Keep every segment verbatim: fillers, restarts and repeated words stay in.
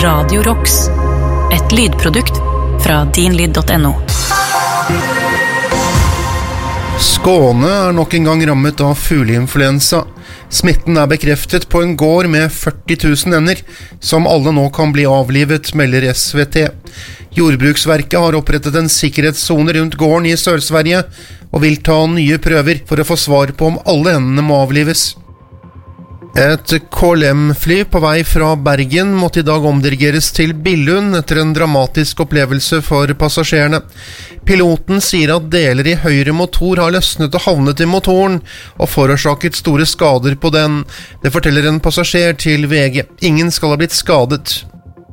Radio Rocks, et lydprodukt fra din lyd punktum no. Skåne er nok en gang rammet av fugleinfluensa. Smitten er bekreftet på en gård med førti tusen ender, som alle nå kan bli avlivet, melder S V T. Jordbruksverket har opprettet en sikkerhetszone rundt gården i Sør-Sverige, og vil ta nye prøver for å få svar på om alle endene må avlives. Et K L M-fly på vei fra Bergen måtte i dag omdirigeres til Billund etter en dramatisk opplevelse for passasjerene. Piloten sier at deler i høyre motor har løsnet og havnet i motoren, og forårsaket store skader på den. Det forteller en passasjer til V G. Ingen skal ha blitt skadet.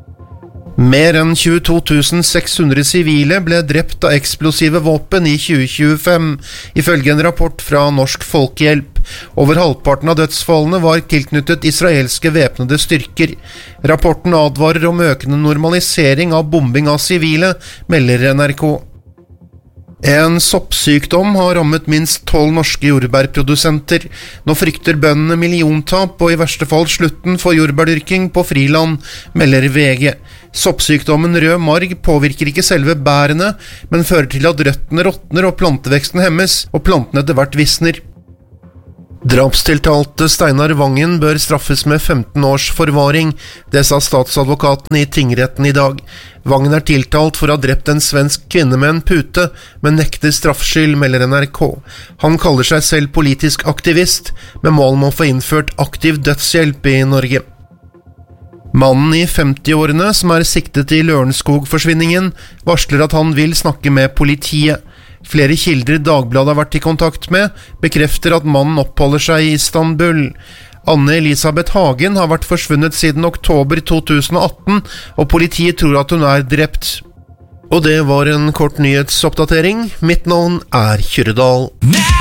Mer enn tjueto tusen seks hundre sivile ble drept av eksplosive våpen i tjue tjuefem, ifølge en rapport fra Norsk Folkehjelp. Over halvparten av dødsfallene var tilknyttet israelske væpnede styrker. Rapporten advarer om økende normalisering av bombing av sivile, melder N R K. En soppsykdom har rammet minst tolv norske jordbærprodusenter. Nå frykter bøndene milliontap og i verste fall slutten for jordbærdyrking på friland, melder V G. Soppsykdommen rød marg påvirker ikke selve bærene, men fører til at røttene råtner og planteveksten hemmes, og plantene etter hvert visner. Drapstiltalte Steinar Vangen bør straffes med femten års forvaring, det sa statsadvokaten i tingretten i dag. Vangen er tiltalt for å ha drept en svensk kvinne med en pute, men nekter straffskyld, melder N R K. Han kaller seg selv politisk aktivist, med mål om å få innført aktiv dødshjelp i Norge. Mannen i femti-årene, som er siktet i Lørenskog-forsvinningen, varsler at han vil snakke med politiet. Flere kilder Dagbladet har vært i kontakt med, bekrefter at mannen oppholder seg i Istanbul. Anne Elisabeth Hagen har vært forsvunnet siden oktober to tusen og atten, og politiet tror at hun er drept. Og det var en kort nyhetsoppdatering. Mitt navn er Kyrredal.